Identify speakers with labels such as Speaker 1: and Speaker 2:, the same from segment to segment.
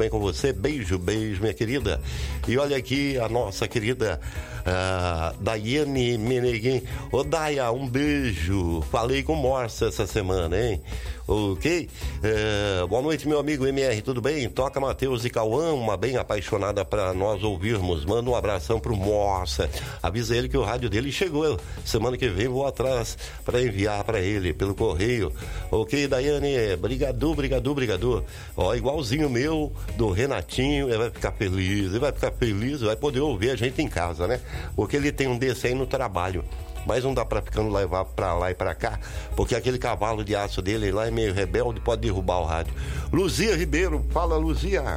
Speaker 1: bem com você? Beijo, beijo, minha querida. E olha aqui a nossa querida Daiane Meneguin. Ô, Daia, um beijo. Falei com Morsa essa semana, hein? Ok? Boa noite, meu amigo MR, tudo bem? Toca Matheus e Cauã, uma bem apaixonada para nós ouvirmos. Manda um abração pro Morsa. Avisa ele que o rádio dele chegou. Semana que vem vou atrás para enviar para ele pelo correio. Ok, Daiane? Brigadu. Ó, igualzinho meu, do Renatinho. Ele vai ficar feliz, vai poder ouvir a gente em casa, né? Porque ele tem um desse aí no trabalho. Mas não dá pra ficando levar pra lá e pra cá, porque aquele cavalo de aço dele lá é meio rebelde, pode derrubar o rádio. Luzia Ribeiro, fala, Luzia.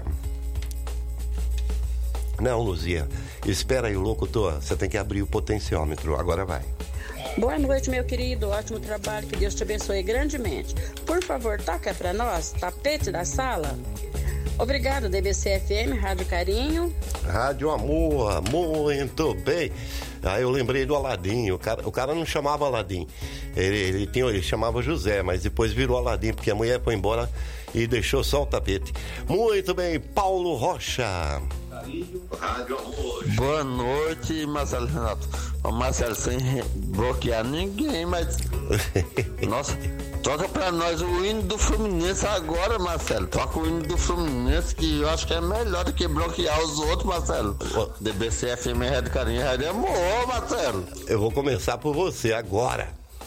Speaker 1: Não, Luzia, espera aí, locutor, você tem que abrir o potenciômetro, agora vai.
Speaker 2: Boa noite, meu querido, ótimo trabalho, que Deus te abençoe grandemente. Por favor, toca pra nós, Tapete da Sala. Obrigado, DBC-FM, Rádio Carinho.
Speaker 1: Rádio Amor, muito bem. Eu lembrei do Aladim, o cara não chamava Aladim, ele chamava José, mas depois virou Aladim, porque a mulher foi embora e deixou só o tapete. Muito bem, Paulo Rocha.
Speaker 3: Rádio Amor.
Speaker 4: Boa noite, Marcelo Renato. O Marcelo, sem bloquear ninguém, mas... Nossa, toca pra nós o hino do Fluminense agora, Marcelo. Toca o hino do Fluminense, que eu acho que é melhor do que bloquear os outros, Marcelo. DBC, FM, Rádio Carinho, Rádio Amor, Marcelo.
Speaker 1: Eu vou começar por você agora.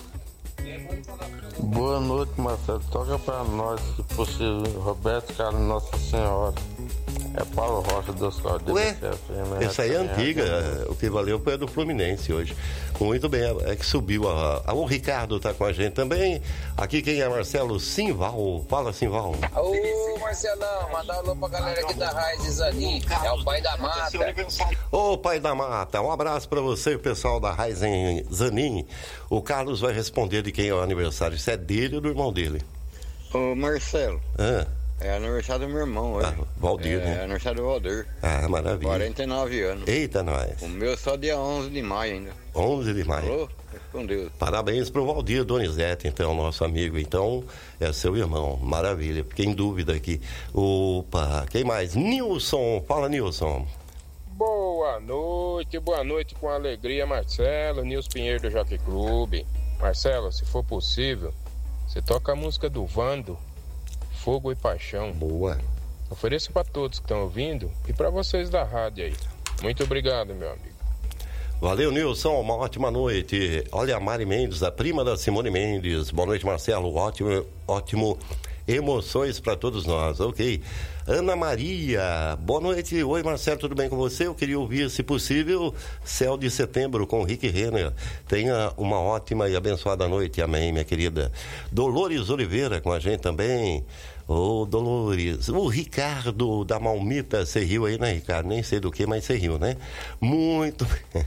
Speaker 4: Boa noite, Marcelo. Toca pra nós, se possível, Roberto Carlos, Nossa Senhora. É Paulo Rocha dos Códigos.
Speaker 1: Ué, essa aí é antiga, o que valeu foi a do Fluminense hoje. Muito bem, é que subiu. O Ricardo tá com a gente também. Aqui quem é Marcelo Simval. Fala, Simval.
Speaker 5: Ô, Marcelão, mandar um alô pra galera aqui da Raiz Zanin. É o pai da mata.
Speaker 1: Ô, pai da mata, um abraço pra você e o pessoal da Raiz Zanin. O Carlos vai responder de quem é o aniversário. Se é dele ou do irmão dele.
Speaker 6: Ô, Marcelo. É aniversário do meu irmão hoje.
Speaker 1: Valdir, né?
Speaker 6: É aniversário do Valdir.
Speaker 1: Maravilha.
Speaker 6: 49 anos.
Speaker 1: Eita, nós.
Speaker 6: O meu só dia 11 de maio ainda.
Speaker 1: 11 de maio.
Speaker 6: Falou? Com Deus.
Speaker 1: Parabéns pro Valdir Donizete, então, nosso amigo. Então, é seu irmão. Maravilha. Fiquei em dúvida aqui. Opa, quem mais? Nilson. Fala, Nilson.
Speaker 7: Boa noite com alegria, Marcelo. Nilson Pinheiro do Jockey Clube. Marcelo, se for possível, você toca a música do Vando, Fogo e Paixão.
Speaker 1: Boa.
Speaker 7: Ofereço para todos que estão ouvindo e para vocês da rádio aí. Muito obrigado, meu amigo.
Speaker 1: Valeu, Nilson, uma ótima noite. Olha a Mari Mendes, a prima da Simone Mendes. Boa noite, Marcelo, ótimo emoções para todos nós, ok. Ana Maria, boa noite. Oi, Marcelo, tudo bem com você? Eu queria ouvir, se possível, Céu de Setembro com Rick Renner. Tenha uma ótima e abençoada noite, amém, minha querida. Dolores Oliveira com a gente também. Ô, Dolores, o Ricardo da Malmita, você riu aí, né, Ricardo? Nem sei do que, mas você riu, né? Muito bem.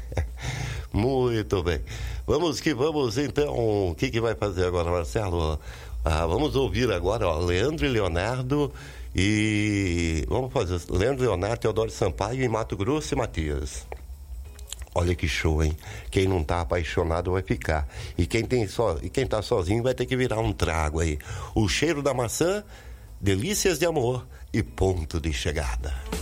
Speaker 1: Muito bem. Vamos que vamos, então. O que vai fazer agora, Marcelo? Vamos ouvir agora, ó, Leandro e Leonardo e... Vamos fazer Leandro, Leonardo, Teodoro Sampaio e Mato Grosso e Matias. Olha que show, hein? Quem não tá apaixonado vai ficar. E quem tá sozinho vai ter que virar um trago aí. O Cheiro da Maçã, Delícias de Amor e Ponto de Chegada.